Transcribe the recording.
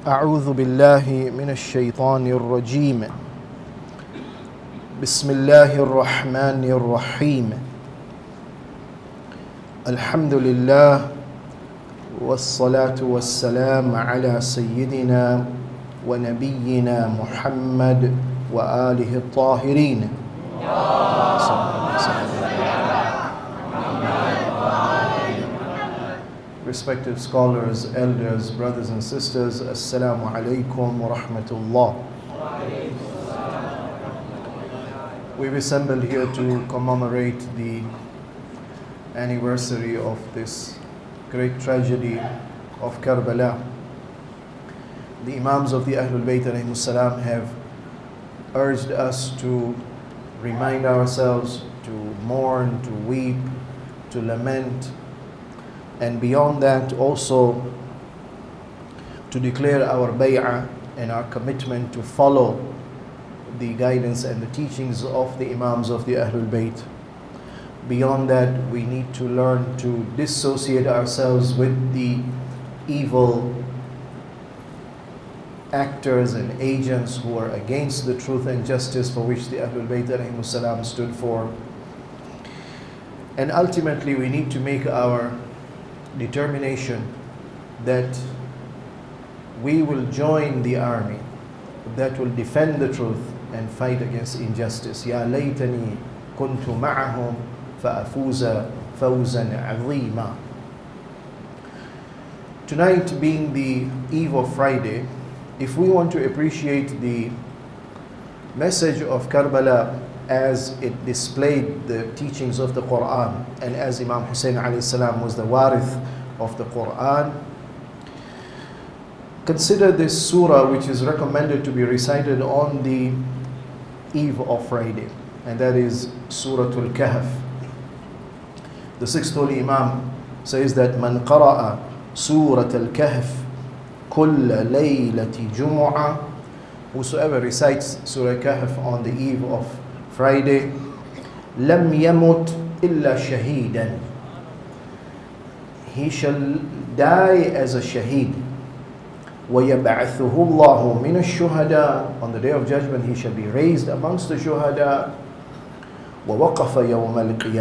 أعوذ بالله من الشيطان الرجيم. بسم الله الرحمن الرحيم. الحمد لله والصلاة والسلام على سيدنا ونبينا محمد وآله الطاهرين. Respected scholars, elders, brothers and sisters, Assalamu alaikum wa rahmatullah. We've assembled here to commemorate the anniversary of this great tragedy of Karbala. The Imams of the Ahlul Bayt alayhimus salam have urged us to remind ourselves, to mourn, to weep, to lament, and beyond that also to declare our bay'ah and our commitment to follow the guidance and the teachings of the Imams of the Ahlul Bayt. Beyond that, we need to learn to dissociate ourselves with the evil actors and agents who are against the truth and justice for which the Ahlul Bayt alayhimus salam stood for. And ultimately, we need to make our determination that we will join the army that will defend the truth and fight against injustice. Ya laytani kuntu ma'ahum fa'afuza fawzan 'azima. Tonight being the eve of Friday, if we want to appreciate the message of Karbala as it displayed the teachings of the Quran, and as Imam Hussein alayhi salam was the warith of the Quran, consider this surah which is recommended to be recited on the eve of Friday, and that is Surah Al-Kahf. The sixth holy Imam says that man qara'a Surah Al-Kahf kulla laylati jumu'ah, whosoever recites Surah Kahf on the eve of Friday, lam yamut illa shahidan, he shall die as a shaheed. وَيَبْعَثُهُ اللَّهُ مِنَ الشُّهَدَاءِ, on the day of judgment he shall be raised amongst the shuhada. وَوَقَفَ يَوْمَ الْقِيَامَةِ